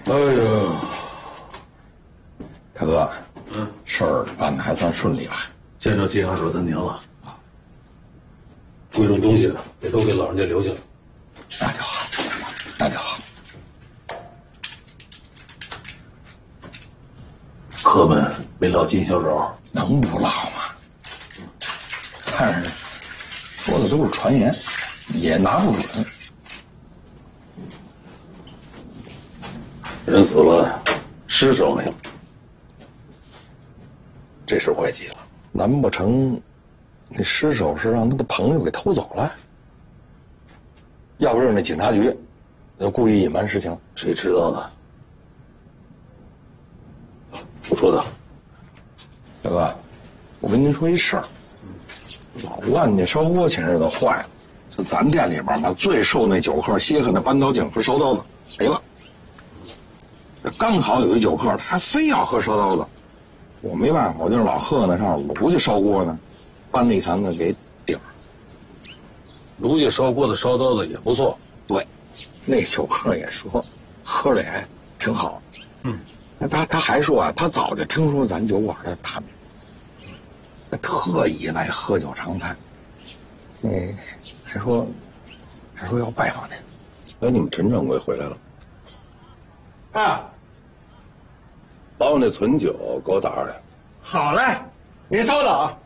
哎呦，大哥，事儿办得还算顺利吧？ 见着季行手3年了啊，贵重东西也都给老人家留下了。 那就好，那就好。 客们没落金小手， 能不落吗？但是说的都是传言，也拿不准。 人死了，尸首没了，这事怪极了。 难不成那尸首是让他的朋友给偷走了？要不是那警察局要故意隐瞒实情， 谁知道呢？我说的， 大哥，我跟您说一事儿，老万家烧锅前日子坏了，是咱店里边吧最受那酒客稀罕的扳刀井和烧刀子没了。这刚好有一酒客，他非要喝烧刀子，我没办法，我就老贺呢上炉去烧锅呢，搬了一坛子给顶。 卢家烧锅的烧刀子也不错。 对，那酒客也说喝着也挺好。他还说啊，他早就听说咱酒馆的大名，特意来喝酒尝菜。还说要拜访您。哎，你们陈掌柜回来了。 啊， 把我那存酒给我打上来。 好嘞，您稍等啊。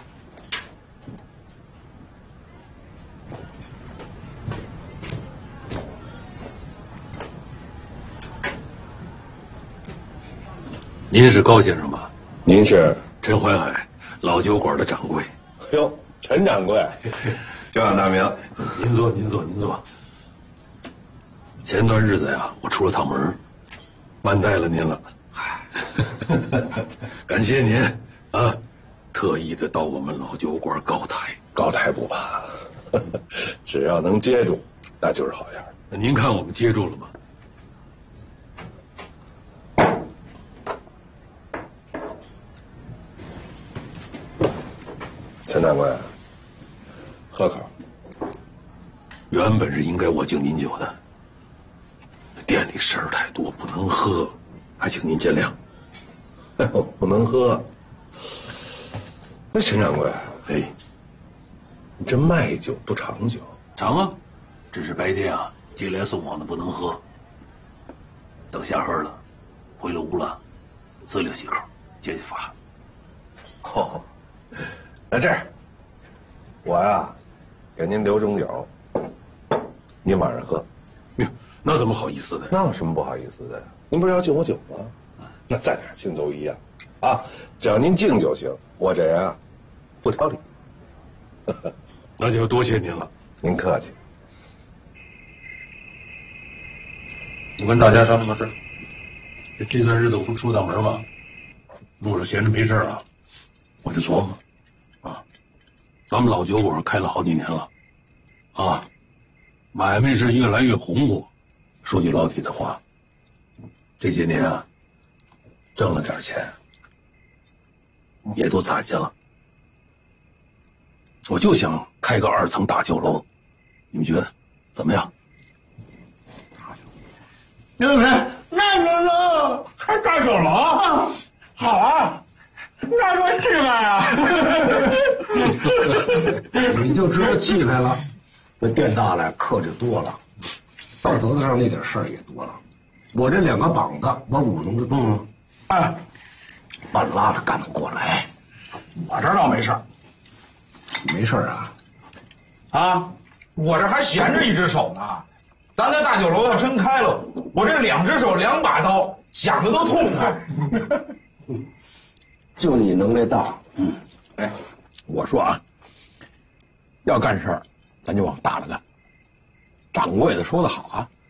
您是高先生吧？ 您是？ 陈怀海，老酒馆的掌柜。 哎呦，陈掌柜，久仰大名。 您坐，您坐，您坐。前段日子呀，我出了趟门，慢待了您了。感谢您啊，特意的到我们老酒馆高抬。 高抬不怕，只要能接住，那就是好样。 那您看我们接住了吗？ 陈掌柜，喝口。 原本是应该我敬您酒的，店里事儿太多，不能喝，还请您见谅。 不能喝。那陈掌柜， 哎， 你这卖酒不长久？ 长啊，只是白天啊接来送往的不能喝。等下喝了，回了屋了，滋溜几口，解解乏。 哦，那这样，我呀，给您留中酒，您晚上喝。 哟，那怎么好意思的？ 那有什么不好意思的呀？您不是要敬我酒吗？那在哪儿敬都一样，啊，只要您敬就行。我这人啊，不挑理。 那就多谢您了。 您客气。 我跟大家商量个事，这段日子我不出趟门吗？路上闲着没事啊，我就琢磨，啊，咱们老酒馆开了好几年了，啊，买卖是越来越红火。说句老底的话，这些年啊，挣了点钱，也都攒下了。我就想开个2层大酒楼，你们觉得怎么样？ 对不对？那开大酒楼啊，好啊，那多气派啊！ 你就知道气派了。那店大了，客就多了，道德上那点事儿也多了。我这2个膀子往舞弄得动吗？ 哎， 半拉的干不过来。 我这倒没事儿。 没事啊？ 啊，我这还闲着一只手呢。咱这大酒楼要真开了，我这2只手2把刀，想的都痛快。 就你能耐大。 哎，我说啊，要干事儿，咱就往大了干。掌柜的说的好啊，